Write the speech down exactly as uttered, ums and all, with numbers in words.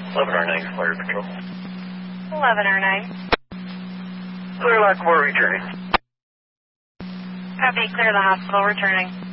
eleven R nine, Fire Patrol. eleven R nine. Clear Lockmore returning. Copy, clear the hospital, returning.